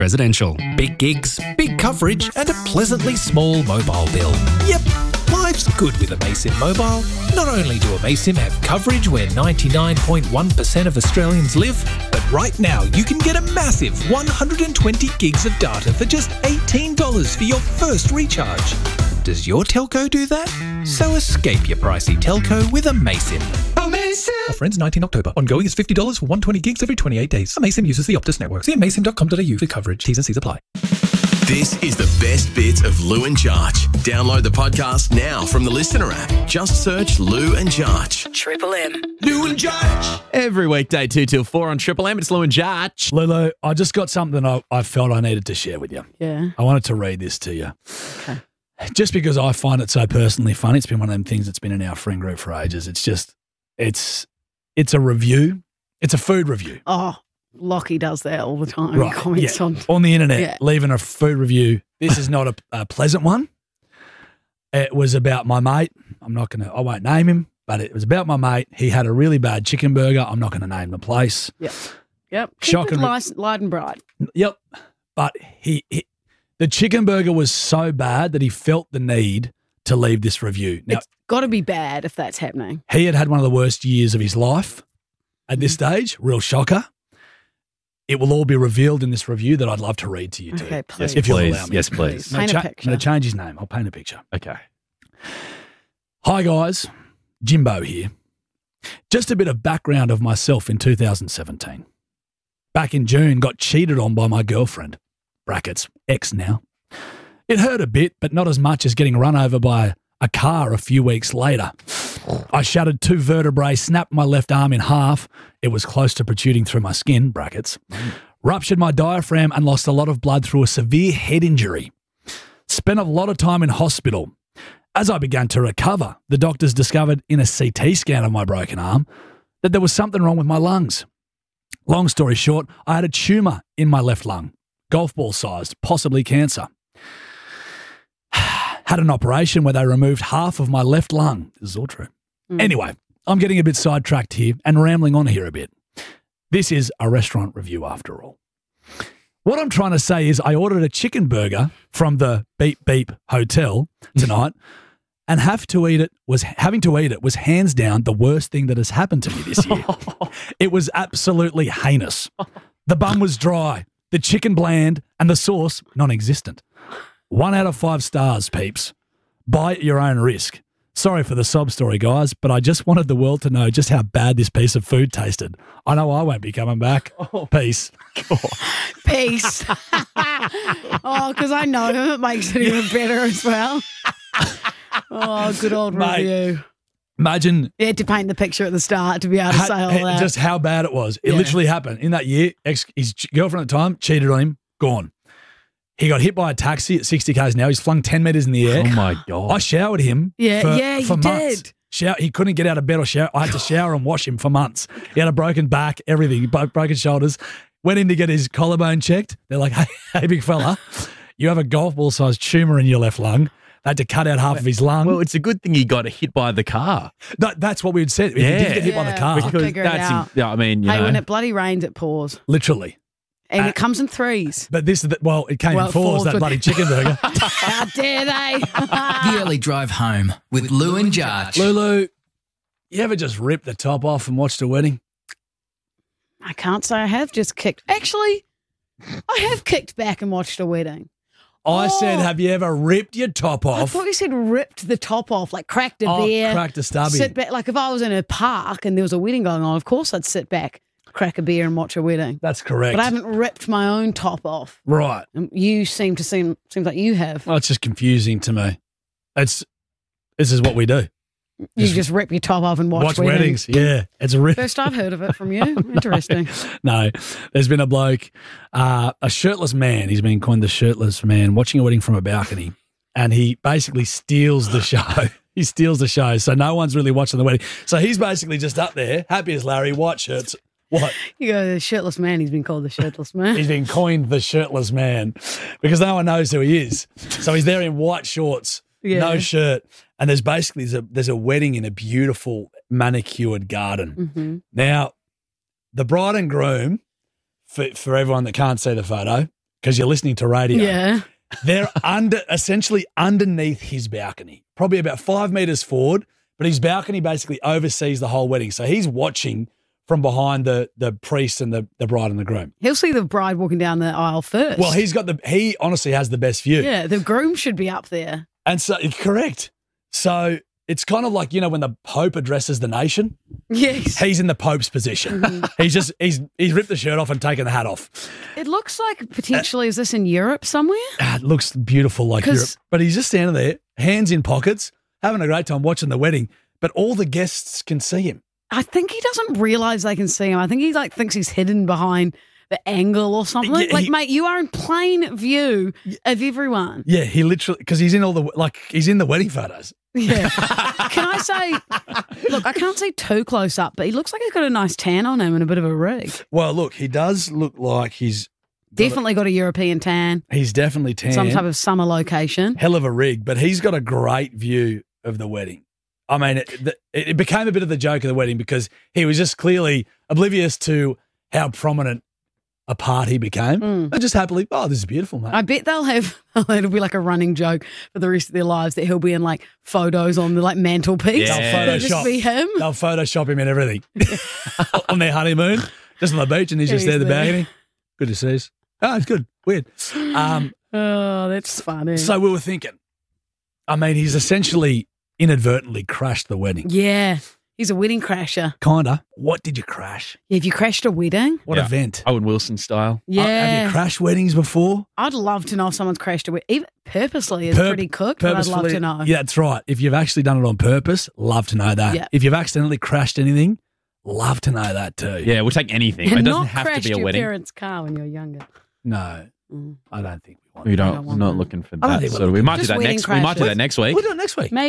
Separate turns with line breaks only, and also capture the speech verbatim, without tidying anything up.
Residential. Big gigs, big coverage, and a pleasantly small mobile bill. Yep, life's good with Amaysim Mobile. Not only do Amaysim have coverage where ninety-nine point one percent of Australians live, but right now you can get a massive one hundred twenty gigs of data for just eighteen dollars for your first recharge. Does your telco do that? So escape your pricey telco with Amaysim. Amaysim! Offer ends nineteenth October. Ongoing is fifty dollars for one hundred twenty gigs every twenty-eight days. Amaysim uses the Optus network. See amaysim dot com dot a u for coverage. T's and C's apply.
This is the best bits of Lou and Jarch. Download the podcast now from the Listener app. Just search Lou and Jarch.
Triple M.
Lou and Jarch.
Every weekday, two till four on Triple M. It's Lou and Jarch.
Lulu, I just got something I, I felt I needed to share with you.
Yeah.
I wanted to read this to you.
Okay.
Just because I find it so personally funny. It's been one of them things that's been in our friend group for ages. It's just, it's it's a review. It's a food review.
Oh, Lockie does that all the time.
Right,
He comments
yeah.
on.
On the internet,
Yeah.
leaving a food review. This is not a, a pleasant one. It was about my mate. I'm not going to, I won't name him, but it was about my mate. He had a really bad chicken burger. I'm not going to name the place.
Yep. Yep. Keep
Shocking.
it light, light and bright.
Yep. But he, he the chicken burger was so bad that he felt the need to leave this review. Now,
It's got to be bad if that's happening.
he had had one of the worst years of his life at this stage. Real shocker. It will all be revealed in this review that I'd love to read to you too.
Okay, please.
If you'll
please.
allow me.
Yes, please.
I'm gonna
Paint a
cha-
picture.
I'm going to change his name. I'll paint a picture.
Okay.
Hi guys, Jimbo here. Just a bit of background of myself in two thousand seventeen. Back in June, got cheated on by my girlfriend. Brackets, ex now. It hurt a bit, but not as much as getting run over by a car a few weeks later. I shattered two vertebrae, snapped my left arm in half. It was close to protruding through my skin, brackets. Ruptured my diaphragm and lost a lot of blood through a severe head injury. Spent a lot of time in hospital. As I began to recover, the doctors discovered in a C T scan of my broken arm that there was something wrong with my lungs. Long story short, I had a tumour in my left lung, golf ball sized, possibly cancer. Had an operation where they removed half of my left lung. This is all true. Anyway, I'm getting a bit sidetracked here and rambling on here a bit. This is a restaurant review after all. What I'm trying to say is I ordered a chicken burger from the Beep Beep Hotel tonight and have to eat it was having to eat it was hands down the worst thing that has happened to me this year. It was absolutely heinous. The bun was dry, the chicken bland, and the sauce non-existent. One out of five stars, peeps. Buy at your own risk. Sorry for the sob story, guys, but I just wanted the world to know just how bad this piece of food tasted. I know I won't be coming back. Peace.
Peace. Oh, because I know him. It makes it even better as well. Oh, good old
Mate,
review.
Imagine
You had to paint the picture at the start to be able to
ha-
say all
ha-
that.
just how bad it was. It
Yeah.
literally happened. In that year, ex- his ch- girlfriend at the time cheated on him, gone. He got hit by a taxi at sixty kays an hour. He's flung ten metres in the air.
Oh, my God.
I showered him
Yeah,
for,
yeah,
for
you
months.
did.
Shower, he couldn't get out of bed or shower. I had to shower and wash him for months. He had a broken back, everything, bro- broken shoulders. Went in to get his collarbone checked. They're like, hey, hey big fella, you have a golf ball sized tumour in your left lung. They had to cut out half of his lung.
Well, it's a good thing he got hit by the car.
that, that's what we had said. If he
Yeah.
did get hit by the
Yeah.
car,
I'll figure it out.
yeah, I mean, you
Hey,
know.
when it bloody rains, it pours.
literally.
And
Uh,
it comes in threes.
But this is the, well, it came
Well,
in
it
fours,
falls
that
with-
bloody chicken burger.
How dare they?
The Early Drive Home with Lou and Jarch.
Lulu, you ever just ripped the top off and watched a wedding?
I can't say I have just kicked. Actually, I have kicked back and watched a wedding.
I said,
Oh.
have you ever ripped your top
I
off?
thought you said ripped the top off, like cracked a
Oh,
beer.
cracked a stubby.
Sit back. Like if I was in a park and there was a wedding going on, of course I'd sit back, crack a beer and watch a wedding.
That's correct.
But I haven't ripped my own top off.
Right.
And you seem to seem seems like you have.
Well, it's just confusing to me. It's This is what we do.
You just rip your top off and watch,
Watch weddings. Yeah. It's a rip.
First I've heard of it from you. Interesting.
No, there's been a bloke, uh, a shirtless man. He's been coined the shirtless man, watching a wedding from a balcony, and he basically steals the show. He steals the show, so no one's really watching the wedding. So he's basically just up there, happy as Larry, white shirts. What?
You go, the shirtless man. He's been called the shirtless man.
He's been coined the shirtless man because no one knows who he is. So he's there in white shorts,
Yeah.
no shirt, and there's basically there's a, there's a wedding in a beautiful manicured garden.
Mm-hmm.
Now, the bride and groom, for, for everyone that can't see the photo, because you're listening to radio.
Yeah.
They're under, essentially underneath his balcony, probably about five metres forward, but his balcony basically oversees the whole wedding. So he's watching from behind the the priest and the, the bride and the groom.
He'll see the bride walking down the aisle first.
Well, he's got the, he honestly has the best view.
Yeah, the groom should be up there.
And so, correct. So it's kind of like, you know, when the Pope addresses the nation,
Yes.
he's in the Pope's position. he's just, he's he's ripped the shirt off and taken the hat off.
It looks like potentially, is this in Europe somewhere?
Ah, it looks beautiful like
'Cause-
Europe. But he's just standing there, hands in pockets, having a great time watching the wedding. But all the guests can see him.
I think he doesn't realise they can see him. I think he like thinks he's hidden behind the angle or something.
Yeah,
like,
he-
mate, you are in plain view of everyone.
Yeah, he literally, because he's in all the, like, he's in the wedding photos.
Yeah. Can I say, look, I can't see too close up, but he looks like he's got a nice tan on him and a bit of a rig.
Well, look, he does look like he's
Definitely got a European tan,
he's definitely tan.
some type of summer location.
Hell of a rig, but he's got a great view of the wedding. I mean, it, the, it became a bit of the joke of the wedding because he was just clearly oblivious to how prominent a part he became.
Mm.
And just happily, oh, this is beautiful, mate.
I bet they'll have, it'll be like a running joke for the rest of their lives that he'll be in like photos on the like mantelpiece.
Yeah.
They'll
It'll just be him.
They'll Photoshop him and everything on their honeymoon, just on the beach, and he's just
He's
there in the
there.
balcony. Good to see us. Oh, it's good. Weird. Um,
Oh, that's funny.
so we were thinking, I mean, he's essentially inadvertently crashed the wedding.
yeah, he's a wedding crasher.
Kinda. What did you crash?
Have you crashed a wedding?
What
Yeah.
event?
Owen Wilson style.
Yeah.
Uh, have you crashed weddings before?
I'd love to know if someone's crashed a wedding. Even purposely is
Pur-
pretty cooked, but I'd love
purposefully-
to know.
Yeah, that's right. If you've actually done it on purpose, love to know that.
Yeah.
If you've accidentally crashed anything, love to know that too.
Yeah, we'll take anything.
And
It doesn't
not
have to
crashed
be a
your
wedding.
parents' car when you were younger.
No,
Mm.
I don't think we want
We
that.
don't
don't.
want
Not
that.
looking for
I don't
that.
think we're
So we
looking-
might do
Just
that
wedding
next. We might do that
crashes.
next week.
We'll do it next week.
Maybe